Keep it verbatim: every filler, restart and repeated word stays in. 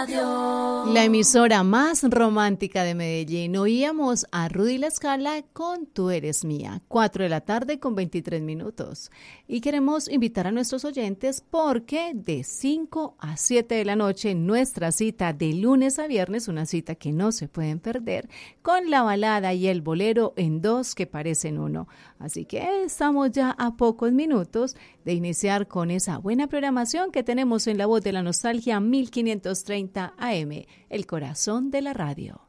Radio. La emisora más romántica de Medellín. Oíamos a Rudy La Scala con Tú eres mía, cuatro de la tarde con veintitrés minutos. Y queremos invitar a nuestros oyentes porque de cinco a siete de la noche nuestra cita de lunes a viernes, una cita que no se pueden perder, con la balada y el bolero en dos que parecen uno. Así que estamos ya a pocos minutos de iniciar con esa buena programación que tenemos en La Voz de la Nostalgia mil quinientos treinta A M, el corazón de la radio.